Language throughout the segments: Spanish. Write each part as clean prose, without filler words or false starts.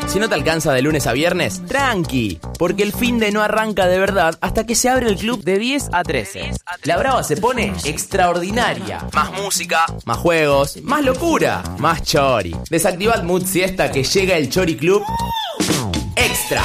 Si no te alcanza de lunes a viernes, tranqui, porque el fin de no arranca de verdad hasta que se abre el club de 10 a 13. La brava se pone extraordinaria. Más música, más juegos, más locura, más chori. Desactiva el mood siesta que llega el Chori Club Extra.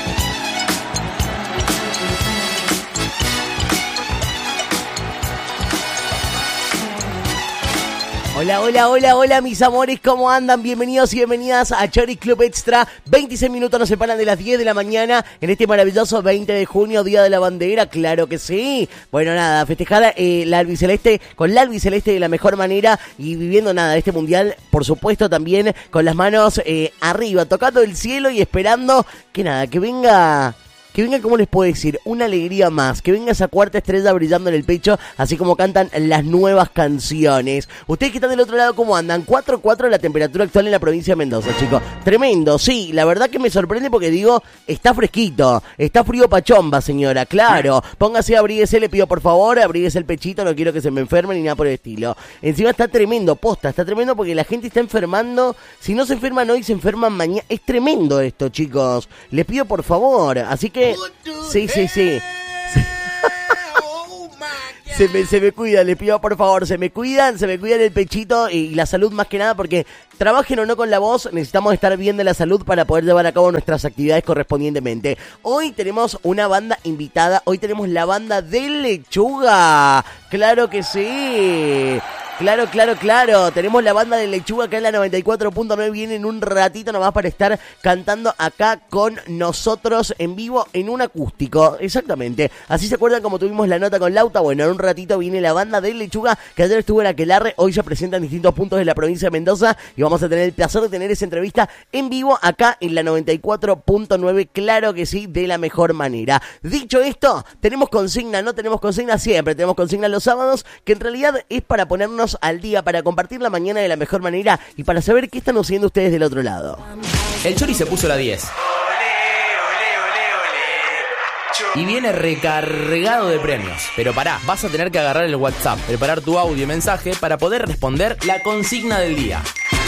Hola, mis amores, ¿cómo andan? Bienvenidos y bienvenidas a Chori Club Extra. 26 minutos nos separan de las 10 de la mañana en este maravilloso 20 de junio, Día de la Bandera, claro que sí. Bueno, nada, festejar la albiceleste con la albiceleste de la mejor manera y viviendo nada este mundial, por supuesto también con las manos arriba, tocando el cielo y esperando que nada, que venga, ¿cómo les puedo decir? Una alegría más, que venga esa cuarta estrella brillando en el pecho, así como cantan las nuevas canciones. Ustedes que están del otro lado, ¿cómo andan? 4.4 la temperatura actual en la provincia de Mendoza, chicos. Tremendo, sí, la verdad que me sorprende porque digo, está fresquito, está frío pachomba, señora, claro. Póngase, abríguese, le pido por favor, abríguese el pechito, no quiero que se me enferme ni nada por el estilo. Encima está tremendo, posta, está tremendo porque la gente está enfermando. Si no se enferman hoy, se enferman mañana. Es tremendo esto, chicos. Les pido por favor, así que sí. Se me cuidan, les pido por favor, se me cuidan el pechito y la salud más que nada, porque trabajen o no con la voz, necesitamos estar bien de la salud para poder llevar a cabo nuestras actividades correspondientemente. Hoy tenemos una banda invitada, hoy tenemos la banda de Lechuga, claro que sí. Claro. Tenemos la banda de Lechuga acá en la 94.9. Vienen un ratito nomás para estar cantando acá con nosotros en vivo en un acústico. Exactamente. Así se acuerdan como tuvimos la nota con Lauta. Bueno, en un ratito viene la banda de Lechuga que ayer estuvo en Aquelarre. Hoy se presenta en distintos puntos de la provincia de Mendoza. Y vamos a tener el placer de tener esa entrevista en vivo acá en la 94.9. Claro que sí, de la mejor manera. Dicho esto, tenemos consigna, no tenemos consigna siempre. Tenemos consigna los sábados, que en realidad es para ponernos al día, para compartir la mañana de la mejor manera y para saber qué están haciendo ustedes del otro lado. El Chori se puso la 10. Y viene recargado de premios. Pero pará, vas a tener que agarrar el WhatsApp, preparar tu audio y mensaje para poder responder la consigna del día.